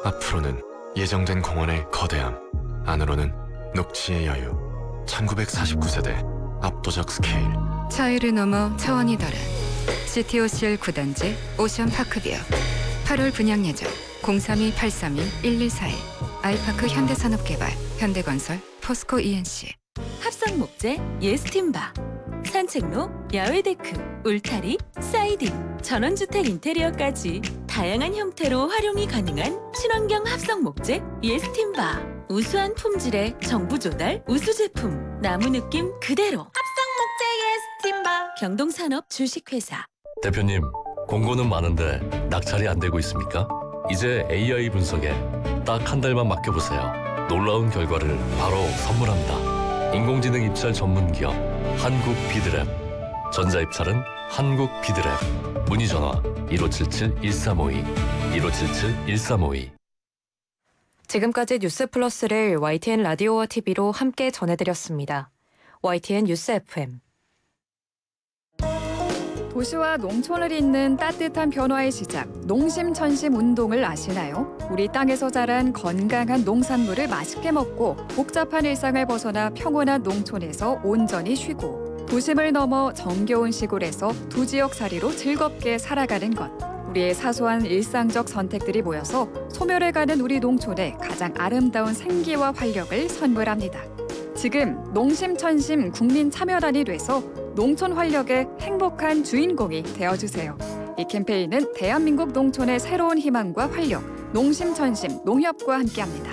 앞으로는 예정된 공원의 거대함, 안으로는 녹지의 여유. 1949세대 압도적 스케일. 차이를 넘어 차원이 다른 CTOCL 9단지 오션파크뷰. 8월 분양 예정 032-832-1141. 아이파크 현대산업개발, 현대건설, 포스코 ENC. 합성 목재 예스팀바, 산책로, 야외 데크, 울타리, 사이딩, 전원주택 인테리어까지 다양한 형태로 활용이 가능한 친환경 합성 목재 예스팀바. 우수한 품질의 정부 조달 우수 제품, 나무 느낌 그대로. 합성 목재 예스팀바. 경동산업 주식회사. 대표님, 공고는 많은데 낙찰이 안 되고 있습니까? 이제 AI 분석에 딱 한 달만 맡겨보세요. 놀라운 결과를 바로 선물합니다. 인공지능 입찰 전문 기업 한국비드랩. 전자입찰은 한국비드랩. 문의 전화 1577-1352 1577-1352. 지금까지 뉴스 플러스를 YTN 라디오와 TV로 함께 전해드렸습니다. YTN 뉴스 FM. 도시와 농촌을 잇는 따뜻한 변화의 시작, 농심천심 운동을 아시나요? 우리 땅에서 자란 건강한 농산물을 맛있게 먹고 복잡한 일상을 벗어나 평온한 농촌에서 온전히 쉬고 도심을 넘어 정겨운 시골에서 두 지역살이로 즐겁게 살아가는 것. 우리의 사소한 일상적 선택들이 모여서 소멸해가는 우리 농촌의 가장 아름다운 생기와 활력을 선물합니다. 지금 농심천심 국민참여단이 돼서 농촌 활력의 행복한 주인공이 되어주세요. 이 캠페인은 대한민국 농촌의 새로운 희망과 활력, 농심천심 농협과 함께합니다.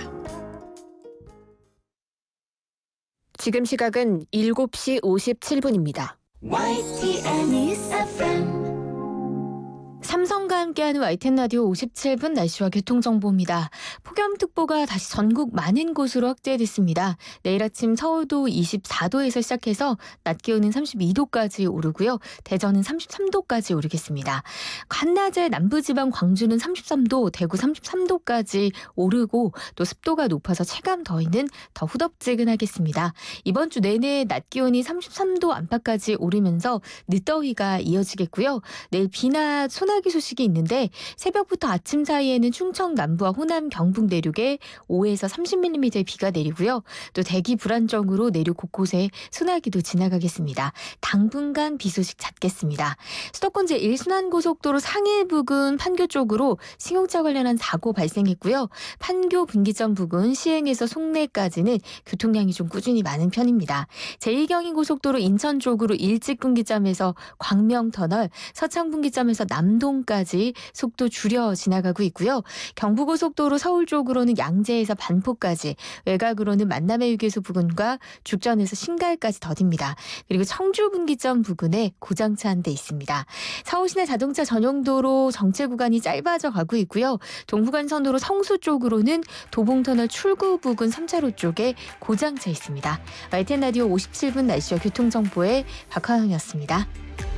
지금 시각은 7시 57분입니다. YTN 뉴스 FM. 삼성과 함께하는 YTN 라디오 57분 날씨와 교통정보입니다. 폭염특보가 다시 전국 많은 곳으로 확대됐습니다. 내일 아침 서울도 24도에서 시작해서 낮 기온은 32도까지 오르고요. 대전은 33도까지 오르겠습니다. 한낮에 남부지방 광주는 33도, 대구 33도까지 오르고 또 습도가 높아서 체감 더위는 더 후덥지근하겠습니다. 이번 주 내내 낮 기온이 33도 안팎까지 오르면서 늦더위가 이어지겠고요. 내일 비나 소나기 소식이 있는데 새벽부터 아침 사이에는 충청 남부와 호남 경북 내륙에 5에서 30mm의 비가 내리고요. 또 대기 불안정으로 내륙 곳곳에 소나기도 지나가겠습니다. 당분간 비 소식 잦겠습니다. 수도권 제1순환고속도로 상일 부근 판교 쪽으로 승용차 관련한 사고 발생했고요. 판교 분기점 부근 시흥에서 송내까지는 교통량이 좀 꾸준히 많은 편입니다. 제2경인고속도로 인천 쪽으로 일찍 분기점에서 광명터널, 서창 분기점에서 남동까지 속도 줄여 지나가고 있고요. 경부고속도로 서울 쪽으로는 양재에서 반포까지, 외곽으로는 만남의 휴게소 부근과 죽전에서 신갈까지 더딥니다. 그리고 청주 분기점 부근에 고장차 한 대 있습니다. 서울시내 자동차 전용도로 정체 구간이 짧아져 가고 있고요. 동부간선도로 성수 쪽으로는 도봉터널 출구 부근 3차로 쪽에 고장차 있습니다. YTN 라디오 57분 날씨와 교통정보의 박화영이었습니다.